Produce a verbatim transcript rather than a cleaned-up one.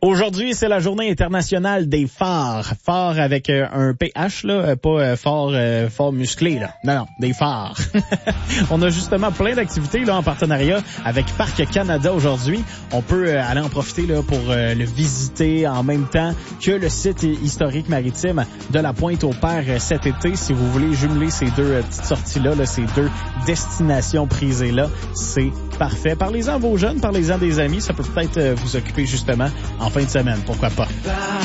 Aujourd'hui, c'est la journée internationale des phares. Phares avec euh, un P H, là, euh, pas euh, fort, euh, fort musclé, là. Non, non, des phares. On a justement plein d'activités là en partenariat avec Parc Canada aujourd'hui. On peut euh, aller en profiter là pour euh, le visiter en même temps que le site historique maritime de la Pointe-aux-Pères euh, cet été. Si vous voulez jumeler ces deux euh, petites sorties-là, là, ces deux destinations prisées-là, c'est parfait. Parlez-en à vos jeunes, parlez-en des amis. Ça peut peut-être euh, vous occuper justement en fin de semaine. Pourquoi pas?